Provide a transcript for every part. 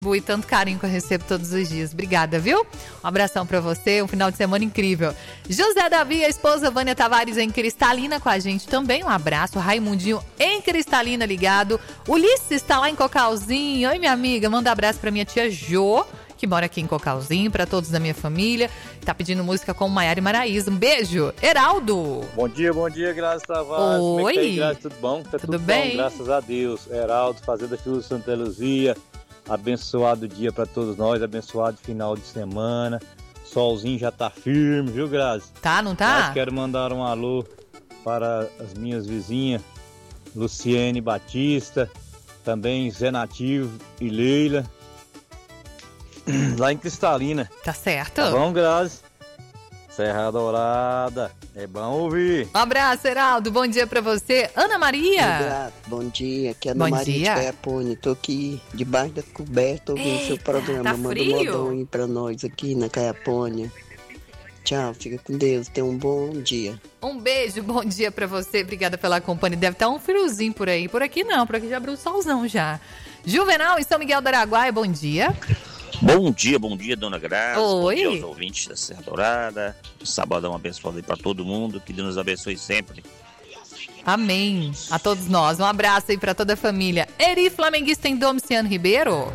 E tanto carinho que eu recebo todos os dias. Obrigada, viu? Um abração pra você, um final de semana incrível. José Davi, a esposa Vânia Tavares em Cristalina com a gente também. Um abraço. Raimundinho em Cristalina ligado. Ulisses está lá em Cocalzinho. Oi, minha amiga. Manda abraço pra minha tia Jô, que mora aqui em Cocalzinho, pra todos da minha família. Tá pedindo música com Maiara e Maraísa. Um beijo. Heraldo. Bom dia, Graça Tavares. Oi. Como é que tá aí, Graça? Tudo bom? Tá tudo bem? Bom, graças a Deus. Heraldo, Fazenda Filho Santa Luzia. Abençoado dia para todos nós, abençoado final de semana. Solzinho já tá firme, viu, Grazi? Tá, não tá? Mas quero mandar um alô para as minhas vizinhas, Luciene Batista, também Zé Nativo e Leila, lá em Cristalina. Tá certo. Tá bom, Grazi? Serra Dourada, é bom ouvir. Um abraço, Heraldo. Bom dia pra você. Ana Maria. Bom dia, aqui é Ana Maria de Caiapônia. Tô aqui debaixo da coberta ouvindo seu programa. Tá Manda frio? um modão aí pra nós aqui na Caiapônia. Tchau, fica com Deus. Tenha um bom dia. Um beijo, bom dia pra você. Obrigada pela companhia. Deve estar um friozinho por aí. Por aqui não, por aqui já abriu o solzão já. Juvenal em São Miguel do Araguaia, bom dia. Bom dia, dona Graça. Oi. Bom dia aos ouvintes da Serra Dourada. Sabadão abençoado aí pra todo mundo. Que Deus nos abençoe sempre. Amém. A todos nós. Um abraço aí pra toda a família. Eri Flamenguista em Domiciano Ribeiro.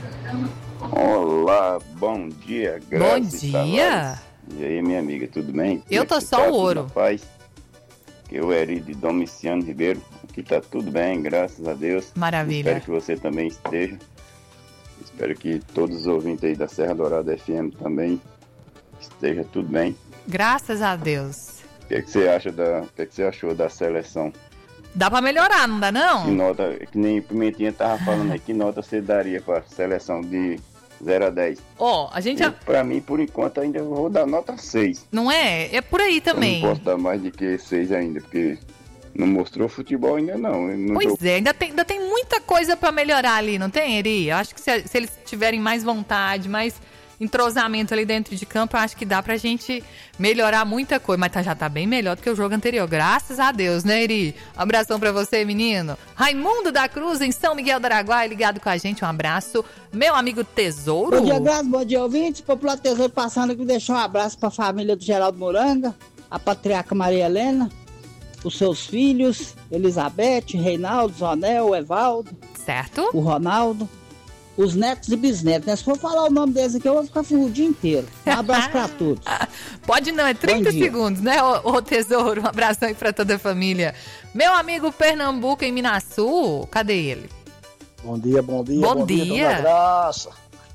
Olá, bom dia, Graça. Bom dia. E aí, minha amiga, tudo bem? Eu tô só o ouro. Paz. Eu, Eri de Domiciano Ribeiro. Aqui tá tudo bem, graças a Deus. Maravilha. Espero que você também esteja. Espero que todos os ouvintes aí da Serra Dourada FM também esteja tudo bem. Graças a Deus. O que você achou da seleção? Dá pra melhorar, não dá não? Que nota, que nem Pimentinha tava falando aí, que nota você daria pra seleção de 0 a 10? Ó, a gente... Pra mim, por enquanto, ainda vou dar nota 6. Não é? É por aí também. Eu não posso dar mais de que 6 ainda, porque não mostrou futebol ainda não. Pois é, ainda tem muita coisa pra melhorar ali, não tem, Eri? Eu acho que se eles tiverem mais vontade, mais entrosamento ali dentro de campo, eu acho que dá pra gente melhorar muita coisa. Mas já tá bem melhor do que o jogo anterior, graças a Deus, né, Eri? Um abração pra você, menino. Raimundo da Cruz, em São Miguel do Araguaia, ligado com a gente, um abraço. Meu amigo Tesouro. Bom dia, Graça, bom dia, ouvintes. Popular Tesouro passando aqui, deixar um abraço pra família do Geraldo Moranga, a patriarca Maria Helena, os seus filhos, Elizabeth, Reinaldo, Zonel, Evaldo. Certo. O Ronaldo. Os netos e bisnetos, né? Se for falar o nome deles aqui, eu vou ficar o dia inteiro. Um abraço pra todos. Pode não, é 30 segundos, né, ô Tesouro? Um abração aí pra toda a família. Meu amigo Pernambuco em Minasul, cadê ele? Bom dia. Bom dia. Dona Graça.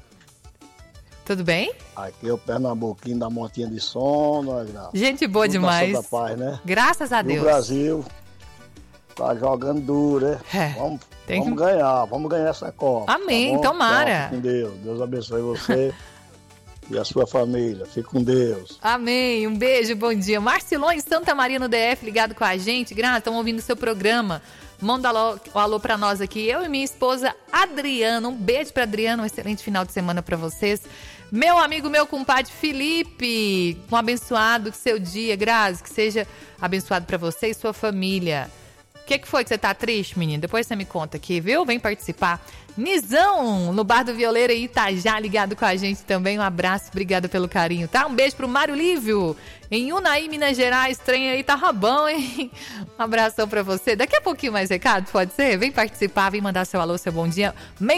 Tudo bem? Aqui é o Pernambuquinho da Montinha de Som, Dona Graça. Gente boa demais. Da paz, né? Graças a Deus. O Brasil tá jogando duro, né? Vamos ganhar essa Copa. Amém, tá tomara. Fique com Deus. Deus abençoe você e a sua família. Fique com Deus. Amém, um beijo, bom dia. Marcilões, Santa Maria no DF, ligado com a gente. Graça, estamos ouvindo o seu programa. Manda o alô pra nós aqui. Eu e minha esposa Adriana. Um beijo pra Adriana, um excelente final de semana pra vocês. Meu amigo, meu compadre Felipe, um abençoado seu dia, Graça, que seja abençoado pra você e sua família. O que foi que você tá triste, menino? Depois você me conta aqui, viu? Vem participar. Nizão, no Bar do Violeiro em Itajá, ligado com a gente também. Um abraço, obrigada pelo carinho, tá? Um beijo pro Mário Lívio, em Unaí, Minas Gerais. Trem aí tá bom, hein? Um abração pra você. Daqui a pouquinho mais recado, pode ser? Vem participar, vem mandar seu alô, seu bom dia.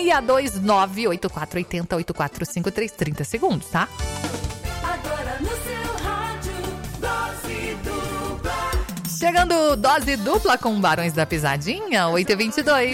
629-8480-845, 30 segundos, tá? Agora no seu rádio, Dose Dupla. Chegando Dose Dupla com Barões da Pisadinha, 8h22.